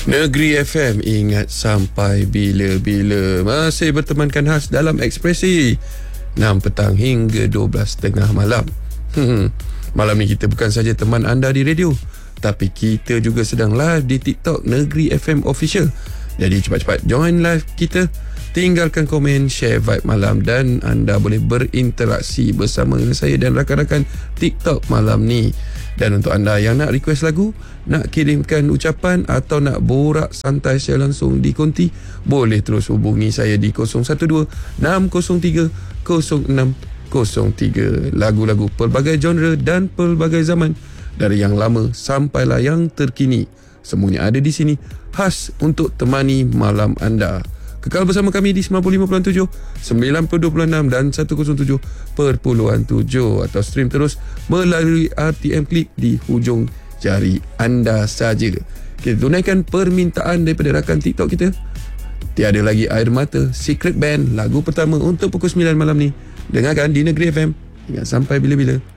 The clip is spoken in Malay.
Negeri FM, ingat sampai bila-bila. Masih bertemankan khas dalam Ekspresi 6 petang hingga 12.30 malam. Malam ni kita bukan saja teman anda di radio, tapi kita juga sedang live di TikTok Negeri FM Official. Jadi cepat-cepat join live kita, tinggalkan komen, share vibe malam, dan anda boleh berinteraksi bersama dengan saya dan rakan-rakan TikTok malam ni. Dan untuk anda yang nak request lagu, nak kirimkan ucapan atau nak borak santai secara langsung di konti, boleh terus hubungi saya di 012-603-0603. Lagu-lagu pelbagai genre dan pelbagai zaman, dari yang lama sampailah yang terkini, semuanya ada di sini, khas untuk temani malam anda. Kekal bersama kami di 95.7, 92.6 dan 107.7 atau stream terus melalui RTM Click di hujung jari anda saja. Kita tunaikan permintaan daripada rakan TikTok kita. Tiada lagi air mata, Secret Band, lagu pertama untuk pukul 9 malam ni. Dengarkan di Negeri FM hingga sampai bila-bila.